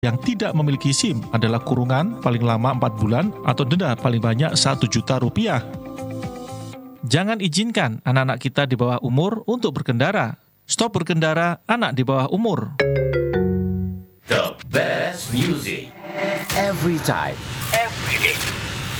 yang tidak memiliki SIM adalah kurungan paling lama 4 bulan atau denda paling banyak 1 juta rupiah. Jangan izinkan anak-anak kita di bawah umur untuk berkendara. Stop berkendara anak di bawah umur. The best music every time, every day.